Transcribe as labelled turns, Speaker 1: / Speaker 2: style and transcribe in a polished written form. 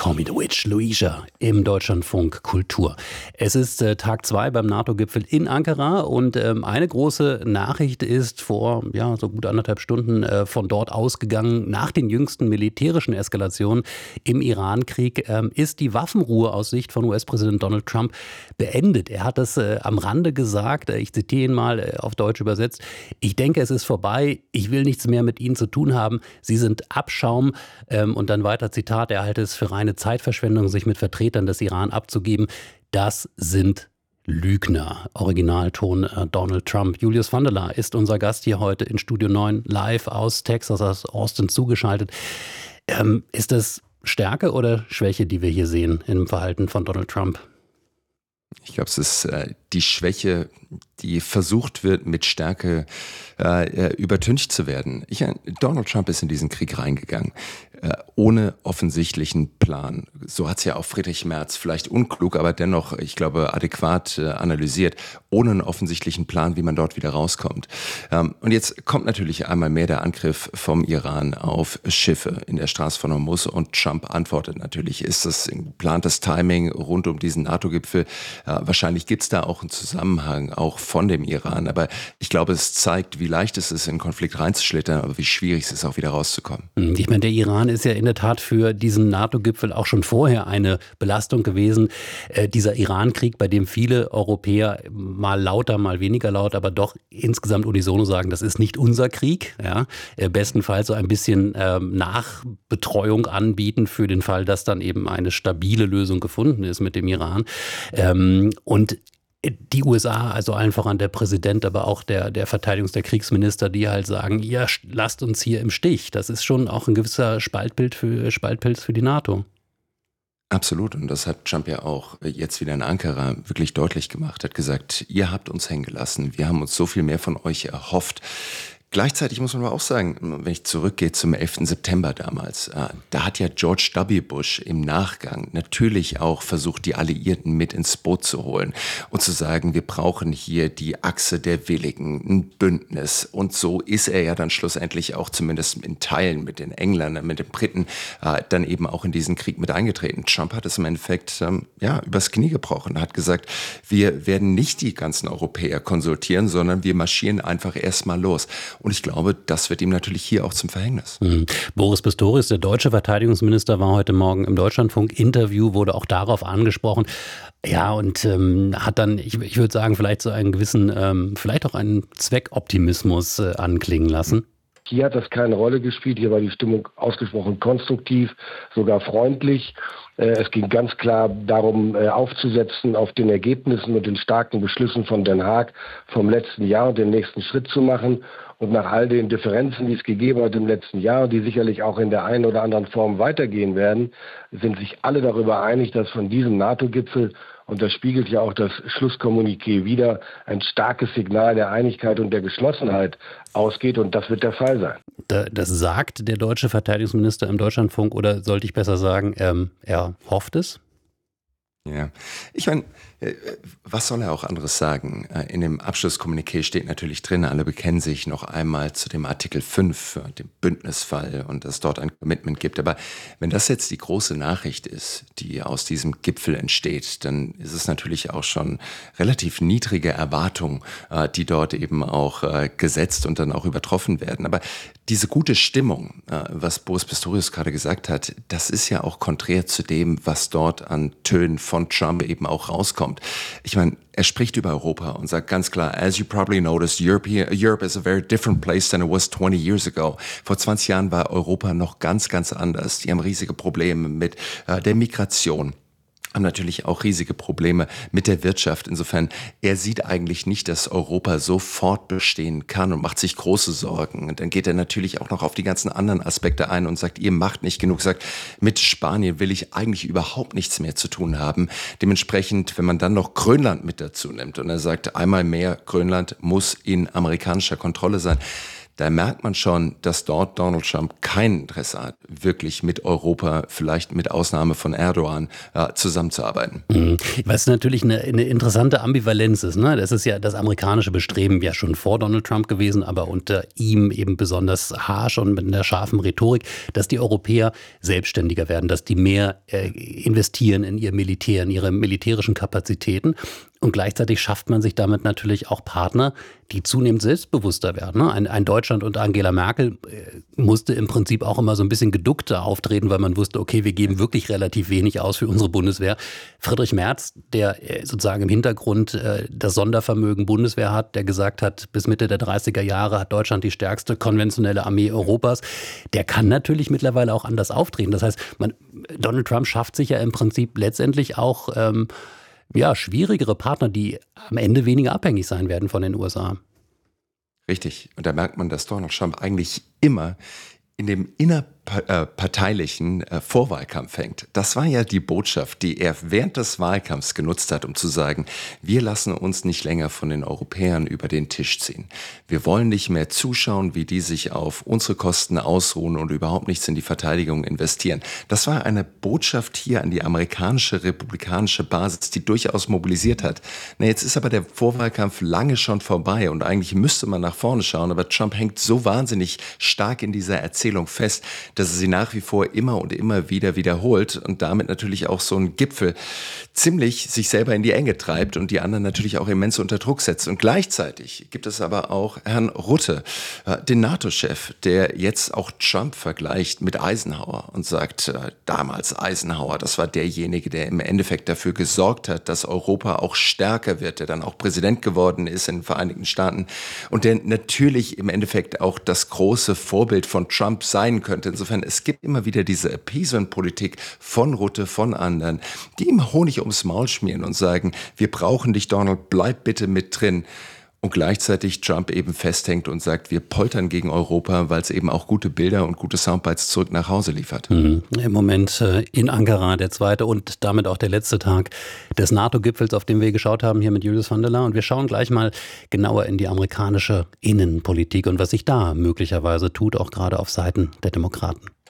Speaker 1: Call Me the Witch, Luisa im Deutschlandfunk Kultur. Es ist Tag 2 beim NATO-Gipfel in Ankara und eine große Nachricht ist vor so gut 1,5 Stunden von dort ausgegangen. Nach den jüngsten militärischen Eskalationen im Iran-Krieg ist die Waffenruhe aus Sicht von US-Präsident Donald Trump beendet. Er hat das am Rande gesagt, ich zitiere ihn mal auf Deutsch übersetzt: Ich denke, es ist vorbei, ich will nichts mehr mit Ihnen zu tun haben, Sie sind Abschaum. Und dann weiter Zitat, er halte es für reine Zeitverschwendung, sich mit Vertretern des Iran abzugeben. Das sind Lügner. Originalton Donald Trump. Julius Vandela ist unser Gast hier heute in Studio 9 live aus Texas, aus Austin zugeschaltet. Ist das Stärke oder Schwäche, die wir hier sehen im Verhalten von Donald Trump?
Speaker 2: Ich glaube, es ist die Schwäche, die versucht wird, mit Stärke übertüncht zu werden. Donald Trump ist in diesen Krieg reingegangen, ohne offensichtlichen Plan. So hat es ja auch Friedrich Merz, vielleicht unklug, aber dennoch, ich glaube, adäquat analysiert, ohne einen offensichtlichen Plan, wie man dort wieder rauskommt. Und jetzt kommt natürlich einmal mehr der Angriff vom Iran auf Schiffe in der Straße von Hormuz und Trump antwortet natürlich. Ist das ein geplantes Timing rund um diesen NATO-Gipfel? Wahrscheinlich gibt es da auch einen Zusammenhang, auch von dem Iran. Aber ich glaube, es zeigt, wie leicht es ist, in einen Konflikt reinzuschlittern, aber wie schwierig es ist, auch wieder rauszukommen.
Speaker 1: Ich meine, der Iran ist ja in der Tat für diesen NATO-Gipfel auch schon vorher eine Belastung gewesen. Dieser Iran-Krieg, bei dem viele Europäer mal lauter, mal weniger laut, aber doch insgesamt unisono sagen, das ist nicht unser Krieg. Ja? Bestenfalls so ein bisschen Nachbetreuung anbieten für den Fall, dass dann eben eine stabile Lösung gefunden ist mit dem Iran. Und die USA, also allen voran der Präsident, aber auch der der Kriegsminister, die halt sagen, ihr lasst uns hier im Stich. Das ist schon auch ein gewisser Spaltpilz für die NATO.
Speaker 2: Absolut, und das hat Trump ja auch jetzt wieder in Ankara wirklich deutlich gemacht. Er hat gesagt, ihr habt uns hängen gelassen, wir haben uns so viel mehr von euch erhofft. Gleichzeitig muss man aber auch sagen, wenn ich zurückgehe zum 11. September damals, da hat ja George W. Bush im Nachgang natürlich auch versucht, die Alliierten mit ins Boot zu holen und zu sagen, wir brauchen hier die Achse der Willigen, ein Bündnis. Und so ist er ja dann schlussendlich auch zumindest in Teilen mit den Engländern, mit den Briten, dann eben auch in diesen Krieg mit eingetreten. Trump hat es im Endeffekt übers Knie gebrochen, hat gesagt, wir werden nicht die ganzen Europäer konsultieren, sondern wir marschieren einfach erstmal los. Und ich glaube, das wird ihm natürlich hier auch zum Verhängnis.
Speaker 1: Boris Pistorius, der deutsche Verteidigungsminister, war heute Morgen im Deutschlandfunk-Interview, wurde auch darauf angesprochen. Ja, und hat dann, ich würde sagen, vielleicht so einen gewissen, vielleicht auch einen Zweckoptimismus anklingen lassen.
Speaker 3: Hier hat das keine Rolle gespielt. Hier war die Stimmung ausgesprochen konstruktiv, sogar freundlich. Es ging ganz klar darum, aufzusetzen auf den Ergebnissen und den starken Beschlüssen von Den Haag vom letzten Jahr und den nächsten Schritt zu machen. Und nach all den Differenzen, die es gegeben hat im letzten Jahr, die sicherlich auch in der einen oder anderen Form weitergehen werden, sind sich alle darüber einig, dass von diesem NATO-Gipfel, und das spiegelt ja auch das Schlusskommuniqué wider, ein starkes Signal der Einigkeit und der Geschlossenheit ausgeht. Und das wird der Fall sein.
Speaker 1: Das sagt der deutsche Verteidigungsminister im Deutschlandfunk, oder sollte ich besser sagen, er hofft es?
Speaker 2: Ja, ich meine, was soll er auch anderes sagen? In dem Abschlusskommuniqué steht natürlich drin, alle bekennen sich noch einmal zu dem Artikel 5, dem Bündnisfall, und dass es dort ein Commitment gibt. Aber wenn das jetzt die große Nachricht ist, die aus diesem Gipfel entsteht, dann ist es natürlich auch schon relativ niedrige Erwartungen, die dort eben auch gesetzt und dann auch übertroffen werden. Aber diese gute Stimmung, was Boris Pistorius gerade gesagt hat, das ist ja auch konträr zu dem, was dort an Tönen von Trump eben auch rauskommt. Ich meine, er spricht über Europa und sagt ganz klar, as you probably noticed, Europe is a very different place than it was 20 years ago. Vor 20 Jahren war Europa noch ganz, ganz anders. Die haben riesige Probleme mit der Migration, haben natürlich auch riesige Probleme mit der Wirtschaft. Insofern, er sieht eigentlich nicht, dass Europa so fortbestehen kann und macht sich große Sorgen. Und dann geht er natürlich auch noch auf die ganzen anderen Aspekte ein und sagt, ihr macht nicht genug. Sagt, mit Spanien will ich eigentlich überhaupt nichts mehr zu tun haben. Dementsprechend, wenn man dann noch Grönland mit dazu nimmt und er sagt, einmal mehr, Grönland muss in amerikanischer Kontrolle sein, da merkt man schon, dass dort Donald Trump kein Interesse hat, wirklich mit Europa, vielleicht mit Ausnahme von Erdogan, zusammenzuarbeiten.
Speaker 1: Was natürlich eine interessante Ambivalenz ist, ne? Das ist ja das amerikanische Bestreben ja schon vor Donald Trump gewesen, aber unter ihm eben besonders harsch und mit einer scharfen Rhetorik, dass die Europäer selbstständiger werden, dass die mehr investieren in ihr Militär, in ihre militärischen Kapazitäten. Und gleichzeitig schafft man sich damit natürlich auch Partner, die zunehmend selbstbewusster werden. Ein Deutschland und Angela Merkel musste im Prinzip auch immer so ein bisschen geduckter auftreten, weil man wusste, okay, wir geben wirklich relativ wenig aus für unsere Bundeswehr. Friedrich Merz, der sozusagen im Hintergrund das Sondervermögen Bundeswehr hat, der gesagt hat, bis Mitte der 30er Jahre hat Deutschland die stärkste konventionelle Armee Europas, der kann natürlich mittlerweile auch anders auftreten. Das heißt, Donald Trump schafft sich ja im Prinzip letztendlich auch schwierigere Partner, die am Ende weniger abhängig sein werden von den USA.
Speaker 2: Richtig. Und da merkt man, dass Donald Trump eigentlich immer in dem innerparteilichen Vorwahlkampf hängt. Das war ja die Botschaft, die er während des Wahlkampfs genutzt hat, um zu sagen, wir lassen uns nicht länger von den Europäern über den Tisch ziehen. Wir wollen nicht mehr zuschauen, wie die sich auf unsere Kosten ausruhen und überhaupt nichts in die Verteidigung investieren. Das war eine Botschaft hier an die amerikanische republikanische Basis, die durchaus mobilisiert hat. Jetzt ist aber der Vorwahlkampf lange schon vorbei und eigentlich müsste man nach vorne schauen, aber Trump hängt so wahnsinnig stark in dieser Erzählung fest, dass er sie nach wie vor immer und immer wieder wiederholt und damit natürlich auch so einen Gipfel ziemlich sich selber in die Enge treibt und die anderen natürlich auch immens unter Druck setzt. Und gleichzeitig gibt es aber auch Herrn Rutte, den NATO-Chef, der jetzt auch Trump vergleicht mit Eisenhower und sagt, damals Eisenhower, das war derjenige, der im Endeffekt dafür gesorgt hat, dass Europa auch stärker wird, der dann auch Präsident geworden ist in den Vereinigten Staaten und der natürlich im Endeffekt auch das große Vorbild von Trump sein könnte. Insofern, es gibt immer wieder diese Appeasement-Politik von Rutte, von anderen, die ihm Honig ums Maul schmieren und sagen, wir brauchen dich, Donald, bleib bitte mit drin. Und gleichzeitig Trump eben festhängt und sagt, wir poltern gegen Europa, weil es eben auch gute Bilder und gute Soundbites zurück nach Hause liefert.
Speaker 1: Im Moment in Ankara der zweite und damit auch der letzte Tag des NATO-Gipfels, auf den wir geschaut haben, hier mit Julius von der Laar. Und wir schauen gleich mal genauer in die amerikanische Innenpolitik und was sich da möglicherweise tut, auch gerade auf Seiten der Demokraten.